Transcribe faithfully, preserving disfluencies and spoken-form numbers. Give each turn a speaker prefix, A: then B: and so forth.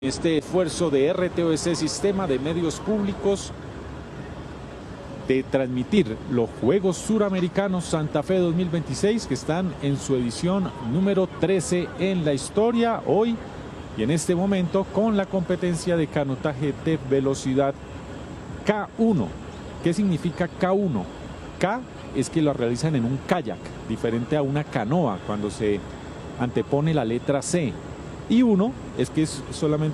A: Este esfuerzo de R T O S, Sistema de Medios Públicos, de transmitir los Juegos Suramericanos Santa Fe dos mil veintiséis, que están en su edición número trece en la historia, hoy y en este momento con la competencia de canotaje de velocidad K uno. ¿Qué significa K uno? K es que lo realizan en un kayak, diferente a una canoa cuando se antepone la letra C. Y uno es que es solamente